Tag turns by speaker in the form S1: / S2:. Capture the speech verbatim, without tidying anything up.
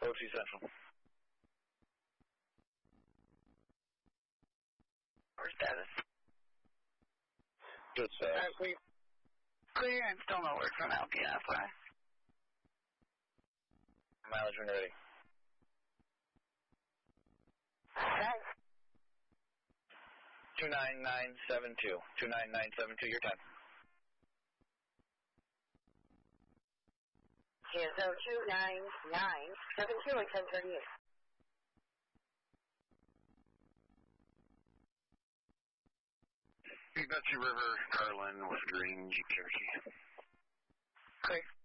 S1: O two Central.
S2: Where's status?
S1: Good status.
S2: Alright, clear. Clear and still no word from L P F, right?
S1: Mileage when ready.
S2: Thanks.
S1: two nine nine seven two. two nine nine seven two, your time.
S3: G S O two nine nine seven two at ten thirty-eight.
S1: Betsy River, Carlin, West Green, Jeep Cherokee.
S2: Clear.